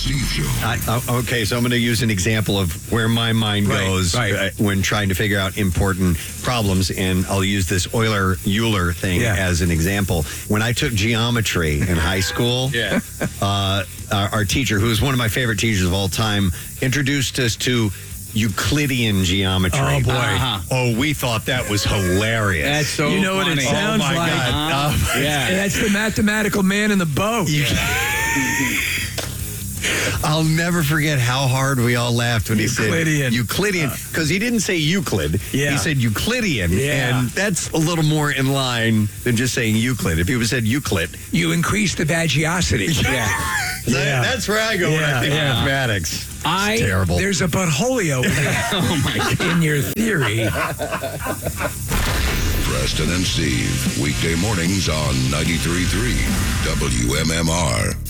Steve Show. Okay, so I'm going to use an example of where my mind goes when trying to figure out important problems, and I'll use this Euler thing as an example. When I took geometry in high school, our teacher, who was one of my favorite teachers of all time, introduced us to Euclidean geometry. Oh, boy. Oh, we thought that was hilarious. That's so You know funny. what it sounds my like? God. Yeah. That's the mathematical man in the boat. I'll never forget how hard we all laughed when he said Euclidean, because he didn't say Euclid. He said Euclidean, and that's a little more in line than just saying Euclid. If he would said Euclid, You increase the vagiosity. that's where I go when I think mathematics. It's terrible. There's a butthole in your theory. Preston and Steve, weekday mornings on 93.3 WMMR.